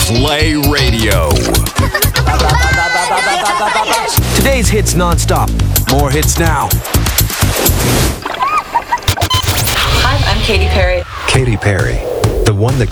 Play Radio. Today's hits non-stop. More hits now. Hi, I'm Katy Perry. Katy Perry, the one that